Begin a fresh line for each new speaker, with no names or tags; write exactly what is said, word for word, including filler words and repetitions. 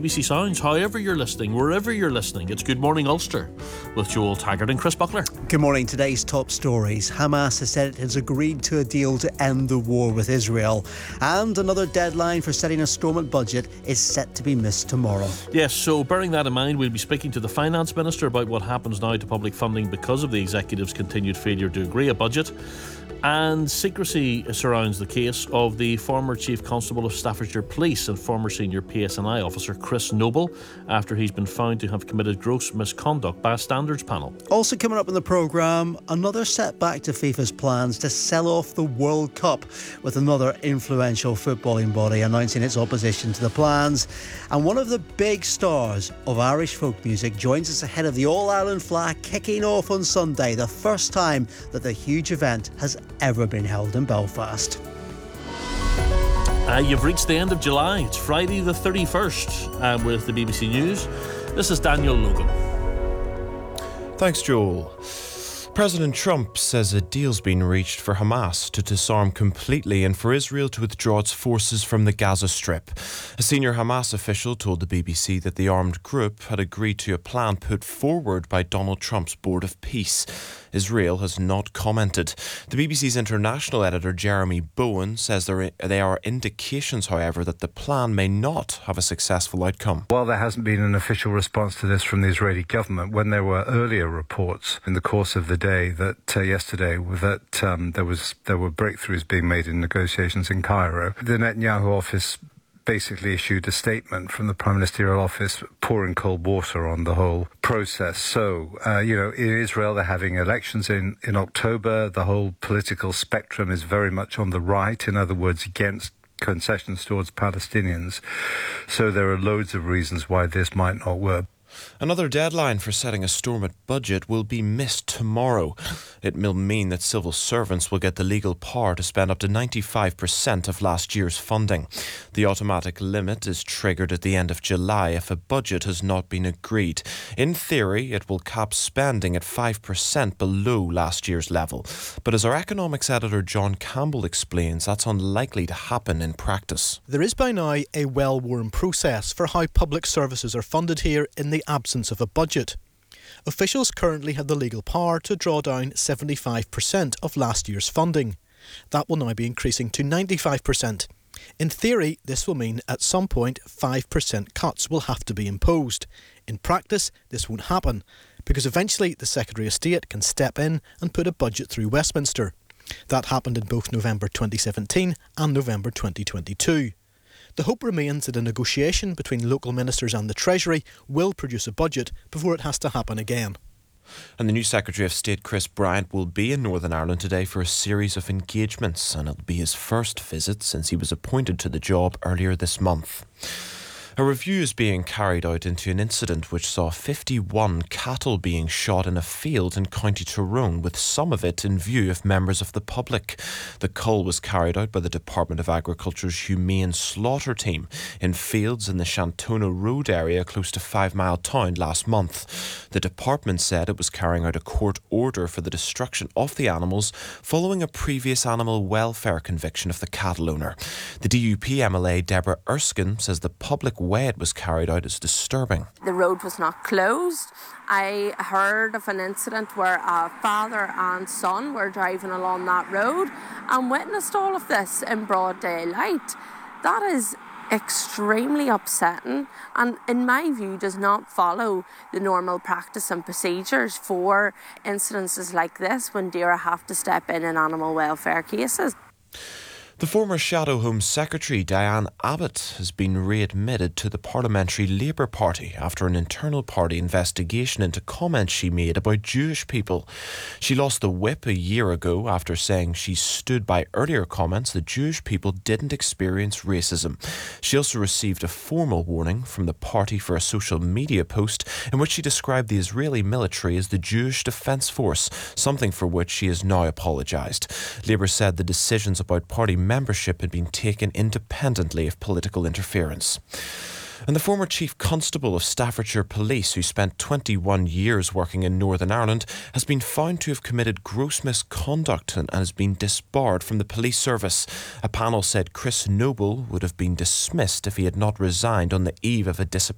B C Sounds, however you're listening, wherever you're listening. It's Good Morning Ulster with Joel Taggart and Chris Buckler.
Good morning. Today's top stories. Hamas has said it has agreed to a deal to end the war with Israel. And another deadline for setting a Stormont budget is set to be missed tomorrow.
Yes, so bearing that in mind, we'll be speaking to the Finance Minister about what happens now to public funding because of the Executive's continued failure to agree a budget. And secrecy surrounds the case of the former Chief Constable of Staffordshire Police and former senior P S N I officer Chris Noble after he's been found to have committed gross misconduct by a standards panel.
Also coming up in the programme, another setback to FIFA's plans to sell off the World Cup, with another influential footballing body announcing its opposition to the plans. And one of the big stars of Irish folk music joins us ahead of the All-Ireland flag kicking off on Sunday, the first time that the huge event has ever been held in Belfast.
Uh, you've reached the end of July. It's Friday the thirty-first uh, with the B B C News. This is Daniel Logan.
Thanks, Joel. President Trump says a deal's been reached for Hamas to disarm completely and for Israel to withdraw its forces from the Gaza Strip. A senior Hamas official told the B B C that the armed group had agreed to a plan put forward by Donald Trump's Board of Peace. Israel has not commented. The B B C's international editor Jeremy Bowen says there are indications, however, that the plan may not have a successful outcome.
While there hasn't been an official response to this from the Israeli government, when there were earlier reports in the course of the day that uh, yesterday that um, there was there were breakthroughs being made in negotiations in Cairo, the Netanyahu office basically issued a statement from the Prime Ministerial Office pouring cold water on the whole process. So, uh, you know, in Israel, they're having elections in, in October. The whole political spectrum is very much on the right, in other words, against concessions towards Palestinians. So there are loads of reasons why this might not work.
Another deadline for setting a Stormont budget will be missed tomorrow. It will mean that civil servants will get the legal power to spend up to ninety-five percent of last year's funding. The automatic limit is triggered at the end of July if a budget has not been agreed. In theory, it will cap spending at five percent below last year's level. But as our economics editor John Campbell explains, that's unlikely to happen in practice.
There is by now a well-worn process for how public services are funded here in the absence of a budget. Officials currently have the legal power to draw down seventy-five percent of last year's funding. That will now be increasing to ninety-five percent. In theory, this will mean at some point five percent cuts will have to be imposed. In practice, this won't happen, because eventually the Secretary of State can step in and put a budget through Westminster. That happened in both November twenty seventeen and November twenty twenty-two. The hope remains that a negotiation between local ministers and the Treasury will produce a budget before it has to happen again.
And the new Secretary of State, Chris Bryant, will be in Northern Ireland today for a series of engagements, and it'll be his first visit since he was appointed to the job earlier this month. A review is being carried out into an incident which saw fifty-one cattle being shot in a field in County Tyrone, with some of it in view of members of the public. The cull was carried out by the Department of Agriculture's Humane Slaughter Team in fields in the Shantona Road area close to Five Mile Town last month. The department said it was carrying out a court order for the destruction of the animals following a previous animal welfare conviction of the cattle owner. The D U P M L A Deborah Erskine says the public way it was carried out is disturbing.
The road was not closed. I heard of an incident where a father and son were driving along that road and witnessed all of this in broad daylight. That is extremely upsetting and, in my view, does not follow the normal practice and procedures for incidences like this when D A R A have to step in in animal welfare cases.
The former Shadow Home Secretary Diane Abbott has been readmitted to the Parliamentary Labour Party after an internal party investigation into comments she made about Jewish people. She lost the whip a year ago after saying she stood by earlier comments that Jewish people didn't experience racism. She also received a formal warning from the party for a social media post in which she described the Israeli military as the Jewish Defence Force, something for which she has now apologised. Labour said the decisions about party membership had been taken independently of political interference. And the former Chief Constable of Staffordshire Police, who spent twenty-one years working in Northern Ireland, has been found to have committed gross misconduct and has been disbarred from the police service. A panel said Chris Noble would have been dismissed if he had not resigned on the eve of a disciplinary